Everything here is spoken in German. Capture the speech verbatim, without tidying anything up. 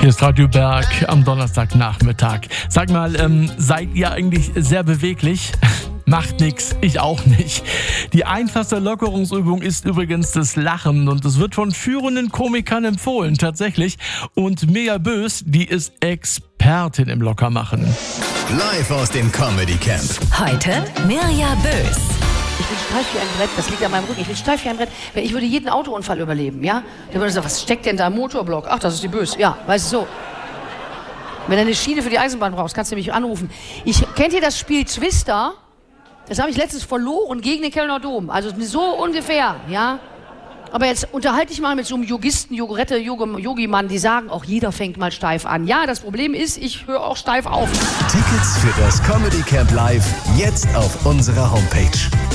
Hier ist Radio Berg am Donnerstagnachmittag. Sag mal, ähm, seid ihr eigentlich sehr beweglich? Macht nix, ich auch nicht. Die einfachste Lockerungsübung ist übrigens das Lachen und es wird von führenden Komikern empfohlen, tatsächlich. Und Mirja Bös, die ist Expertin im Lockermachen. Live aus dem Comedy Camp. Heute Mirja Bös. Ich bin steif wie ein Brett, das liegt an meinem Rücken. Ich bin steif wie ein Brett. Ich würde jeden Autounfall überleben, ja? Der würde sagen, was steckt denn da im Motorblock? Ach, das ist die Bös. Ja, weißt du so. Wenn du eine Schiene für die Eisenbahn brauchst, kannst du mich anrufen. Ich, kennt ihr das Spiel Twister? Das habe ich letztens verloren gegen den Kölner Dom. Also so ungefähr, ja? Aber jetzt unterhalte ich mal mit so einem Yogisten, Yogurette, Yogi-Mann, die sagen auch, jeder fängt mal steif an. Ja, das Problem ist, ich höre auch steif auf. Tickets für das Comedy Camp Live jetzt auf unserer Homepage.